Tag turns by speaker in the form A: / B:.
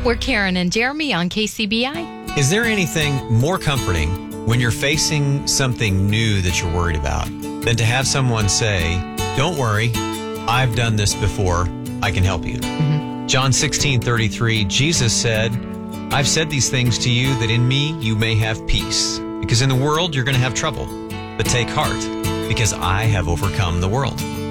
A: We're Karen and Jeremy on KCBI.
B: Is there anything more comforting when you're facing something new that you're worried about than to have someone say, "Don't worry, I've done this before, I can help you." John 16:33, Jesus said, "I've said these things to you that in me you may have peace, because in the world you're going to have trouble. But take heart, because I have overcome the world."